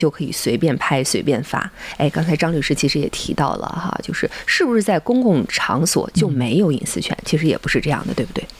就可以随便拍随便发。哎，刚才张律师其实也提到了哈，就是是不是在公共场所就没有隐私权？其实也不是这样的，对不对？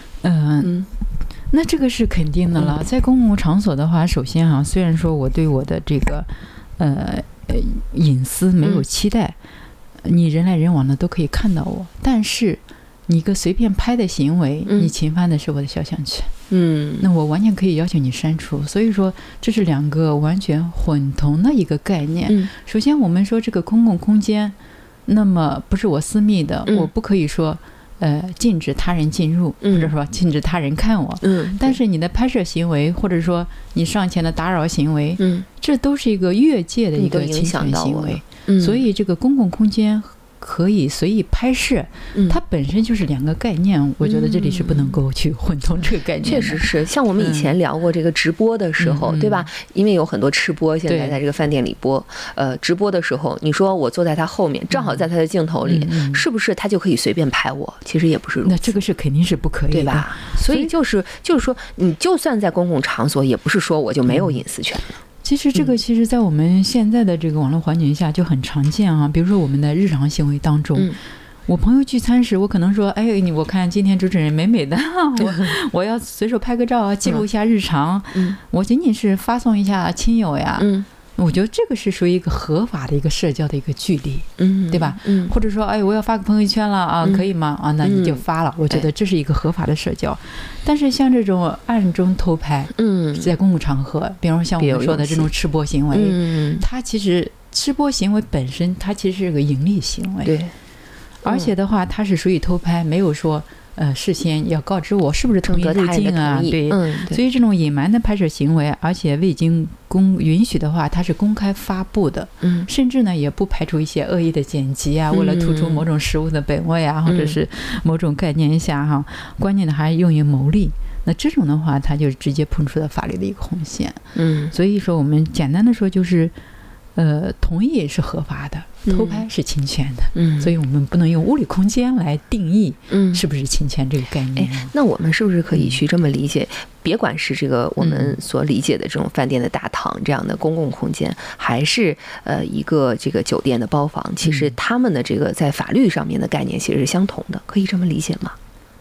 那这个是肯定的了。在公共场所的话，首先虽然说我对我的这个隐私没有期待，你人来人往的都可以看到我，但是你一个随便拍的行为，你侵犯的是我的肖像权。那我完全可以要求你删除。所以说这是两个完全混同的一个概念。首先我们说这个公共空间，那么不是我私密的，我不可以说禁止他人进入，或者说禁止他人看我。但是你的拍摄行为，或者说你上前的打扰行为，这都是一个越界的一个侵权行为。所以这个公共空间可以随意拍摄，它本身就是两个概念。我觉得这里是不能够去混同这个概念。 确实是，像我们以前聊过这个直播的时候，对吧？因为有很多吃播现在在这个饭店里播，直播的时候，你说我坐在他后面，正好在他的镜头里，是不是他就可以随便拍我？其实也不是如此。 那这个是肯定是不可以的， 对吧？所以就是说，你就算在公共场所，也不是说我就没有隐私权了。 其实这个在我们现在的这个网络环境下就很常见啊。比如说我们的日常行为当中，我朋友聚餐时，我可能说，哎，我看今天主持人美美的，我要随手拍个照，记录一下日常，我仅仅是发送一下亲友呀。我觉得这个是属于一个合法的一个社交的一个距离，对吧？或者说，哎，我要发个朋友圈了啊，可以吗？啊，那你就发了。我觉得这是一个合法的社交。但是像这种暗中偷拍，在公共场合，比方说像我们说的这种吃播行为，它其实吃播行为本身，它其实是个盈利行为， 对。 而且的话，它是属于偷拍，没有说事先要告知我是不是同意入境啊？对，所以这种隐瞒的拍摄行为，而且未经允许的话，它是公开发布的。甚至呢，也不排除一些恶意的剪辑啊，为了突出某种食物的本味啊，或者是某种概念下哈，关键的还用于牟利。那这种的话，它就直接碰触到法律的一个红线。所以说我们简单的说就是。同意是合法的，偷拍是侵权的。所以我们不能用物理空间来定义是不是侵权这个概念。 那我们是不是可以去这么理解，别管是这个我们所理解的这种饭店的大堂这样的公共空间，还是一个这个酒店的包房，其实他们的这个在法律上面的概念其实是相同的，可以这么理解吗？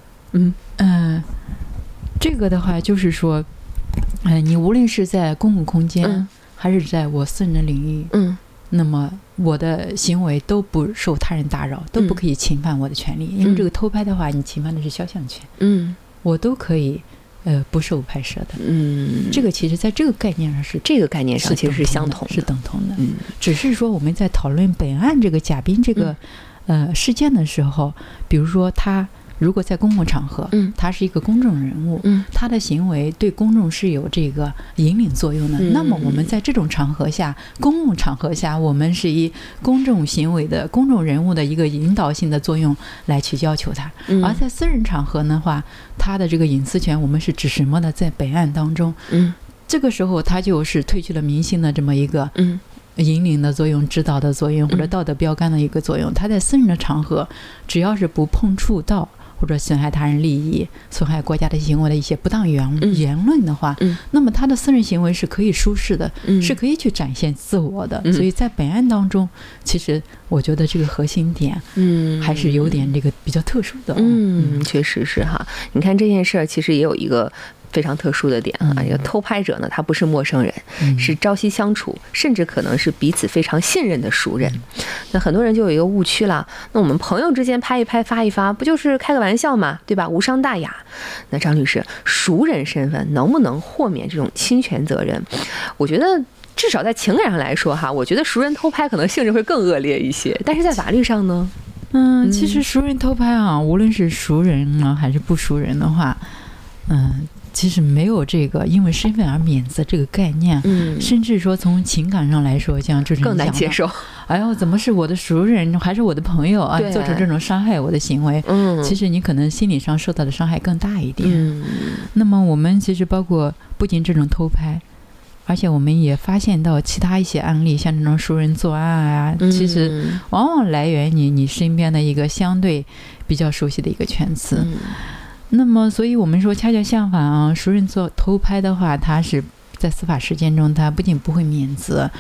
这个的话就是说，你无论是在公共空间，还是在我私人的领域，那么我的行为都不受他人打扰，都不可以侵犯我的权利。因为这个偷拍的话，你侵犯的是肖像权，我都可以不受拍摄的。这个其实在这个概念上是其实是相同的，是等同的。只是说我们在讨论本案这个贾斌这个事件的时候，比如说他如果在公共场合，他是一个公众人物，他的行为对公众是有这个引领作用的，那么我们在这种场合下，公共场合下，我们是以公众行为的公众人物的一个引导性的作用来去要求他。而在私人场合的话，他的这个隐私权我们是指什么呢？在本案当中，这个时候他就是褪去了明星的这么一个引领的作用、指导的作用或者道德标杆的一个作用。他在私人的场合，只要是不碰触到或者损害他人利益、损害国家的行为的一些不当言论的话，那么他的私人行为是可以舒适的，是可以去展现自我的。所以在本案当中，其实我觉得这个核心点，还是有点这个比较特殊的。 确实是哈。你看这件事儿，其实也有一个非常特殊的点啊，这个偷拍者呢，他不是陌生人，是朝夕相处，甚至可能是彼此非常信任的熟人。那很多人就有一个误区了，那我们朋友之间拍一拍发一发，不就是开个玩笑嘛，对吧？无伤大雅。那张律师，熟人身份能不能豁免这种侵权责任？我觉得至少在情感上来说哈，我觉得熟人偷拍可能性质会更恶劣一些，但是在法律上呢？ 其实熟人偷拍啊，无论是熟人呢还是不熟人的话，其实没有这个因为身份而免责这个概念，甚至说从情感上来说，像这种更难接受。 哎呦，怎么是我的熟人还是我的朋友啊？做出这种伤害我的行为，其实你可能心理上受到的伤害更大一点。那么我们其实包括不仅这种偷拍，而且我们也发现到其他一些案例，像这种熟人作案啊，其实往往来源于你身边的一个相对比较熟悉的一个圈子。那么所以我们说恰恰相反啊，熟人做偷拍的话，他是在司法实践中他不仅不会免责，